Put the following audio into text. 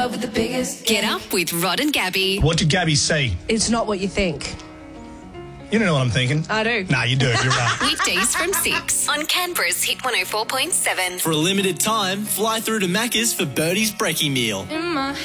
love with the biggest. Get up with Rod and Gabby. What did Gabby say? It's not what you think. You don't know what I'm thinking. I do. Nah, you do. You're right. Weekdays from 6 on Canberra's Hit 104.7. For a limited time, fly through to Macca's for Birdie's Brekkie meal. In my